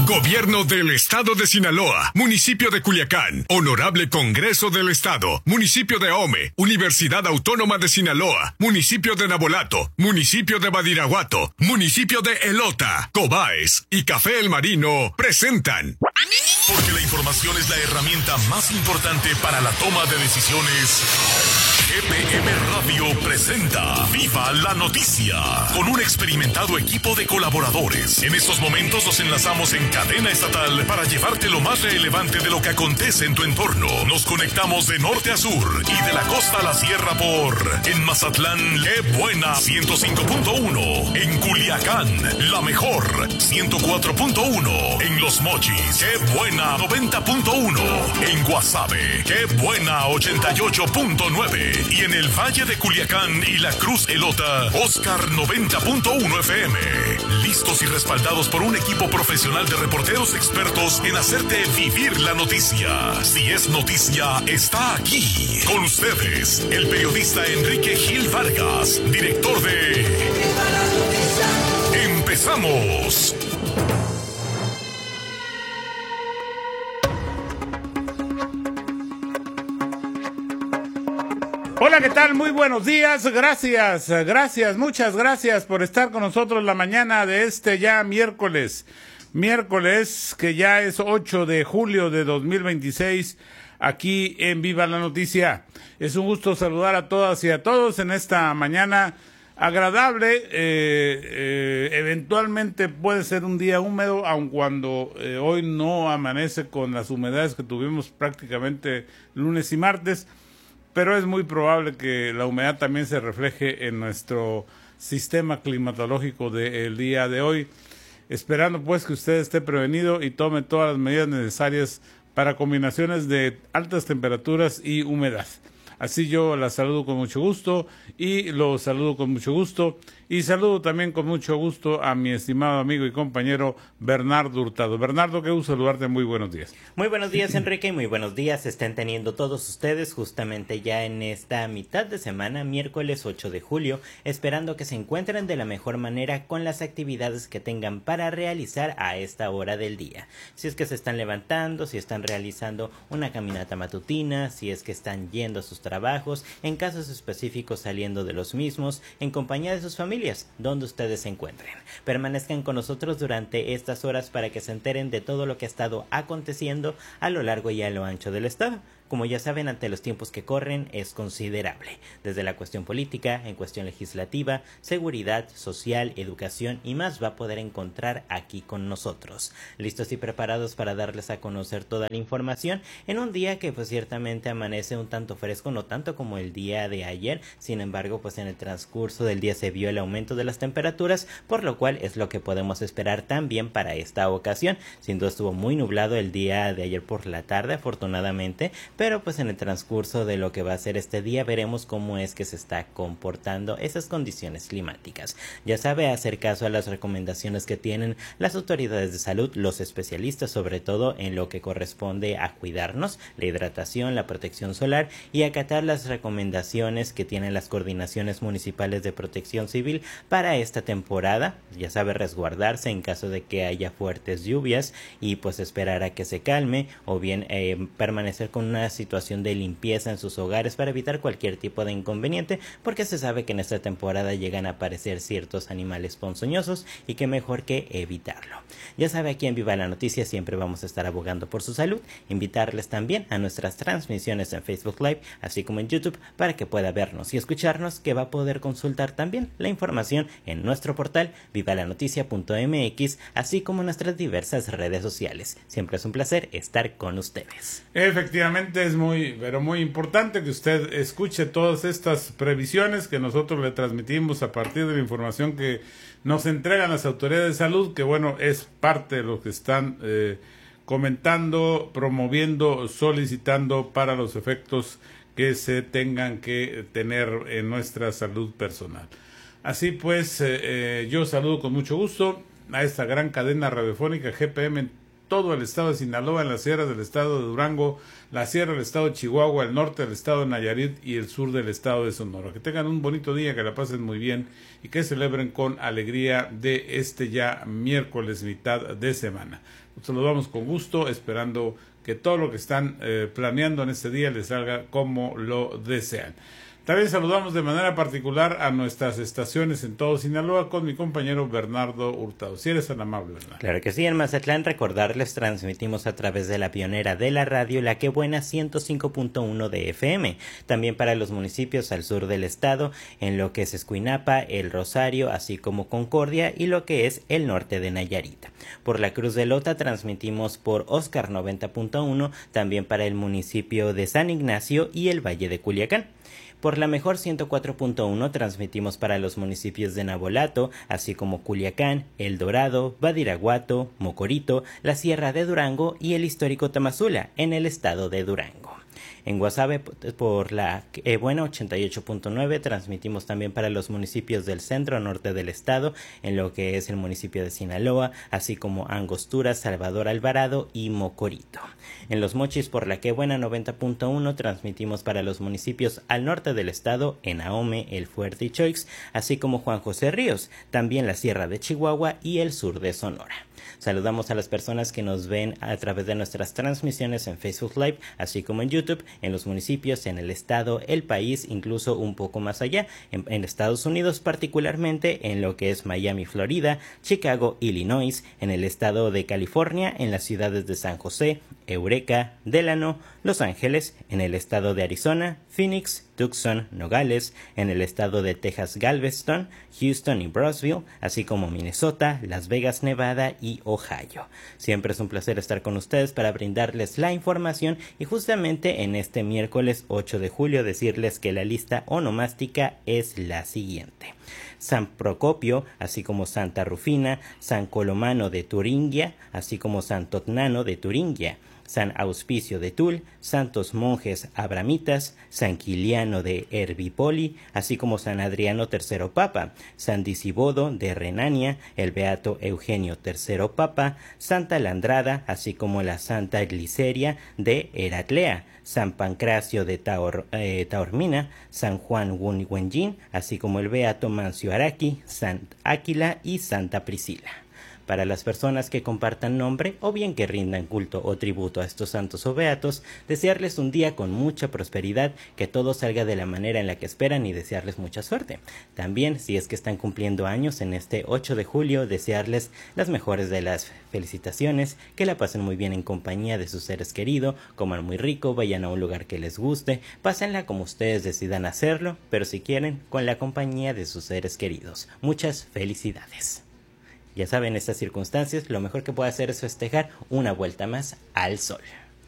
Gobierno del Estado de Sinaloa, Municipio de Culiacán, Honorable Congreso del Estado, Municipio de Ahome, Universidad Autónoma de Sinaloa, Municipio de Nabolato, Municipio de Badiraguato, Municipio de Elota, Cobaes y Café El Marino presentan. Porque la información es la herramienta más importante para la toma de decisiones. GPM Radio presenta Viva la Noticia, con un experimentado equipo de colaboradores. En estos momentos nos enlazamos en cadena estatal para llevarte lo más relevante de lo que acontece en tu entorno. Nos conectamos de norte a sur y de la costa a la sierra por... En Mazatlán, ¡qué buena! 105.1. En Culiacán, la mejor, 104.1. En Los Mochis, ¡qué buena! 90.1. En Guasave, ¡qué buena! 88.9. Y en el Valle de Culiacán y la Cruz Elota, Oscar 90.1 FM. Listos y respaldados por un equipo profesional de reporteros expertos en hacerte vivir la noticia. Si es noticia, está aquí. Con ustedes, el periodista Enrique Gil Vargas, director de... ¡Empezamos! Hola, ¿qué tal? Muy buenos días, muchas gracias por estar con nosotros la mañana de este ya miércoles que ya es 8 de julio de 2026, aquí en Viva la Noticia. Es un gusto saludar a todas y a todos en esta mañana agradable. Eventualmente puede ser un día húmedo, aun cuando hoy no amanece con las humedades que tuvimos prácticamente lunes y martes. Pero es muy probable que la humedad también se refleje en nuestro sistema climatológico del día de hoy. Esperando pues que usted esté prevenido y tome todas las medidas necesarias para combinaciones de altas temperaturas y humedad. Así yo la saludo con mucho gusto y lo saludo con mucho gusto. Y saludo también con mucho gusto a mi estimado amigo y compañero Bernardo Hurtado. Bernardo, qué gusto saludarte, muy buenos días. Muy buenos días, Enrique, y muy buenos días estén teniendo todos ustedes justamente ya en esta mitad de semana, miércoles 8 de julio, esperando que se encuentren de la mejor manera con las actividades que tengan para realizar a esta hora del día. Si es que se están levantando, si están realizando una caminata matutina, si es que están yendo a sus trabajos, en casos específicos saliendo de los mismos, en compañía de sus familias, donde ustedes se encuentren. Permanezcan con nosotros durante estas horas para que se enteren de todo lo que ha estado aconteciendo a lo largo y a lo ancho del estado. Como ya saben, ante los tiempos que corren es considerable, desde la cuestión política, en cuestión legislativa, seguridad, social, educación y más va a poder encontrar aquí con nosotros. Listos y preparados para darles a conocer toda la información en un día que pues ciertamente amanece un tanto fresco, no tanto como el día de ayer, sin embargo pues en el transcurso del día se vio el aumento de las temperaturas, por lo cual es lo que podemos esperar también para esta ocasión. Sin duda estuvo muy nublado el día de ayer por la tarde, afortunadamente, pero pues en el transcurso de lo que va a ser este día veremos cómo es que se está comportando esas condiciones climáticas. Ya sabe, hacer caso a las recomendaciones que tienen las autoridades de salud, los especialistas sobre todo en lo que corresponde a cuidarnos, la hidratación, la protección solar y acatar las recomendaciones que tienen las coordinaciones municipales de protección civil para esta temporada. Ya sabe, resguardarse en caso de que haya fuertes lluvias y pues esperar a que se calme o bien permanecer con una situación de limpieza en sus hogares para evitar cualquier tipo de inconveniente, porque se sabe que en esta temporada llegan a aparecer ciertos animales ponzoñosos y que mejor que evitarlo. Ya sabe, aquí en Viva la Noticia siempre vamos a estar abogando por su salud, invitarles también a nuestras transmisiones en Facebook Live, así como en YouTube, para que pueda vernos y escucharnos, que va a poder consultar también la información en nuestro portal vivalanoticia.mx, así como en nuestras diversas redes sociales. Siempre es un placer estar con ustedes. Efectivamente, es muy importante que usted escuche todas estas previsiones que nosotros le transmitimos a partir de la información que nos entregan las autoridades de salud, que bueno, es parte de lo que están comentando, promoviendo, solicitando para los efectos que se tengan que tener en nuestra salud personal. Así pues, yo saludo con mucho gusto a esta gran cadena radiofónica GPM todo el estado de Sinaloa, en las sierras del estado de Durango, la sierra del estado de Chihuahua, el norte del estado de Nayarit y el sur del estado de Sonora. Que tengan un bonito día, que la pasen muy bien y que celebren con alegría de este ya miércoles, mitad de semana. Nos saludamos con gusto, esperando que todo lo que están planeando en este día les salga como lo desean. También saludamos de manera particular a nuestras estaciones en todo Sinaloa con mi compañero Bernardo Hurtado. Si eres tan amable, Bernardo. Claro que sí, en Mazatlán recordarles, transmitimos a través de la pionera de la radio, La Que Buena 105.1 de FM. También para los municipios al sur del estado, en lo que es Escuinapa, El Rosario, así como Concordia y lo que es el norte de Nayarit. Por la Cruz de Lota transmitimos por Oscar 90.1, también para el municipio de San Ignacio y el Valle de Culiacán. Por la Mejor 104.1 transmitimos para los municipios de Nabolato, así como Culiacán, El Dorado, Badiraguato, Mocorito, la Sierra de Durango y el histórico Tamazula, en el estado de Durango. En Guasave, por la Buena 88.9, transmitimos también para los municipios del centro norte del estado, en lo que es el municipio de Sinaloa, así como Angostura, Salvador Alvarado y Mocorito. En Los Mochis, por la Que Buena 90.1, transmitimos para los municipios al norte del estado, en Ahome, El Fuerte y Choix, así como Juan José Ríos, también la Sierra de Chihuahua y el sur de Sonora. Saludamos a las personas que nos ven a través de nuestras transmisiones en Facebook Live, así como en YouTube, en los municipios, en el estado, el país, incluso un poco más allá, en Estados Unidos, particularmente en lo que es Miami, Florida, Chicago, Illinois, en el estado de California, en las ciudades de San José, Eureka, Delano, Los Ángeles, en el estado de Arizona, Phoenix, Tucson, Nogales, en el estado de Texas, Galveston, Houston y Brownsville, así como Minnesota, Las Vegas, Nevada y Ohio. Siempre es un placer estar con ustedes para brindarles la información y justamente en este miércoles 8 de julio decirles que la lista onomástica es la siguiente: San Procopio, así como Santa Rufina, San Colomano de Turingia, así como San Totnano de Turingia, San Auspicio de Tul, santos monjes abramitas, San Quiliano de Herbipoli, así como San Adriano III Papa, San Disibodo de Renania, el Beato Eugenio III Papa, Santa Landrada, así como la Santa Gliceria de Heratlea, San Pancracio de Taormina, San Juan Wenjin, así como el Beato Mancio Araki, San Áquila y Santa Priscila. Para las personas que compartan nombre o bien que rindan culto o tributo a estos santos o beatos, desearles un día con mucha prosperidad, que todo salga de la manera en la que esperan y desearles mucha suerte. También, si es que están cumpliendo años en este 8 de julio, desearles las mejores de las felicitaciones, que la pasen muy bien en compañía de sus seres queridos, coman muy rico, vayan a un lugar que les guste, pásenla como ustedes decidan hacerlo, pero si quieren, con la compañía de sus seres queridos. Muchas felicidades. Ya saben, en estas circunstancias, lo mejor que puede hacer es festejar una vuelta más al sol.